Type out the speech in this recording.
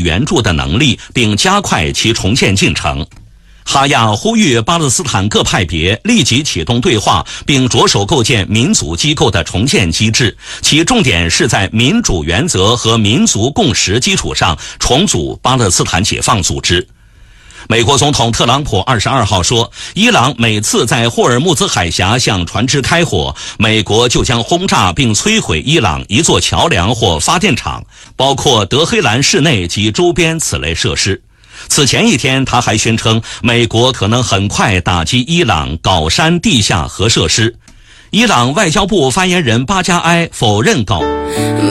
援助的能力，并加快其重建进程。哈亚呼吁巴勒斯坦各派别立即启动对话，并着手构建民族机构的重建机制，其重点是在民主原则和民族共识基础上重组巴勒斯坦解放组织。美国总统特朗普22号说，伊朗每次在霍尔木兹海峡向船只开火，美国就将轰炸并摧毁伊朗一座桥梁或发电厂，包括德黑兰市内及周边此类设施。此前一天，他还宣称美国可能很快打击伊朗镐山地下核设施。伊朗外交部发言人巴加埃否认